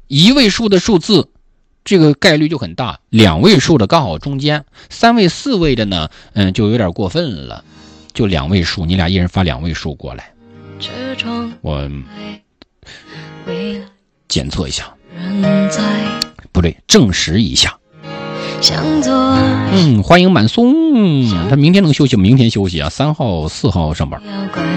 1位数的数字这个概率就很大，2位数的刚好中间，3位4位的呢就有点过分了，就2位数，你俩一人发2位数过来，我检测一下，不对，证实一下。欢迎满松，他明天能休息，明天休息啊，3号4号上班。